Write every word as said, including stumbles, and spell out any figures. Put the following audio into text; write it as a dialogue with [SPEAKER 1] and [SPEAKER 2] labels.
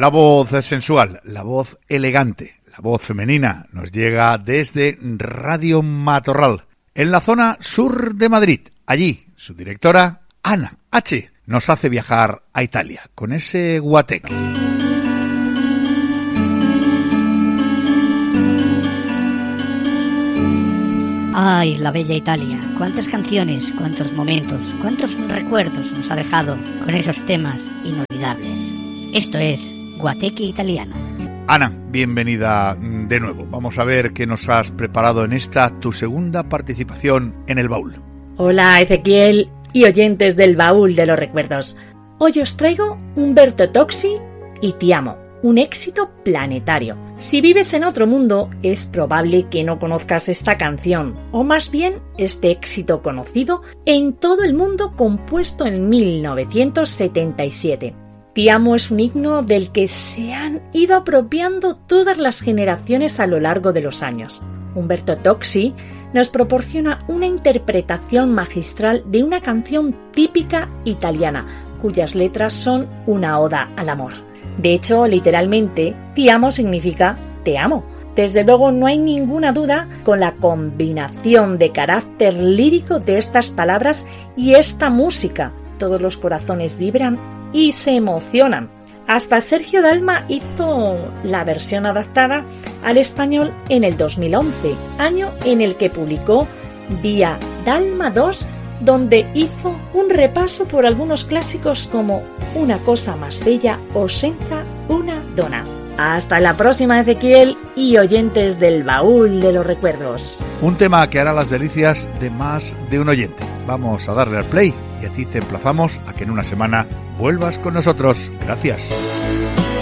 [SPEAKER 1] La voz sensual, la voz elegante, la voz femenina nos llega desde Radio Matorral, en la zona sur de Madrid. Allí, su directora, Ana H., nos hace viajar a Italia con ese guateque.
[SPEAKER 2] Ay, la bella Italia. Cuántas canciones, cuántos momentos, cuántos recuerdos nos ha dejado con esos temas inolvidables. Esto es Guateque Italiano.
[SPEAKER 1] Ana, bienvenida de nuevo. Vamos a ver qué nos has preparado en esta, tu segunda participación en el baúl.
[SPEAKER 3] Hola, Ezequiel y oyentes del baúl de los recuerdos. Hoy os traigo Umberto Tocci y Ti amo, un éxito planetario. Si vives en otro mundo, es probable que no conozcas esta canción, o más bien este éxito conocido en todo el mundo, compuesto en mil novecientos setenta y siete. Ti amo es un himno del que se han ido apropiando todas las generaciones a lo largo de los años. Umberto Tocci nos proporciona una interpretación magistral de una canción típica italiana, cuyas letras son una oda al amor. De hecho, literalmente, Ti amo significa te amo. Desde luego no hay ninguna duda con la combinación de carácter lírico de estas palabras y esta música. Todos los corazones vibran y se emocionan. Hasta Sergio Dalma hizo la versión adaptada al español en el dos mil once, año en el que publicó Via Dalma dos, donde hizo un repaso por algunos clásicos como Una cosa más bella o Senza una donna. Hasta la próxima, Ezequiel y oyentes del baúl de los recuerdos.
[SPEAKER 1] Un tema que hará las delicias de más de un oyente. Vamos a darle al play y a ti te emplazamos a que en una semana vuelvas con nosotros. Gracias.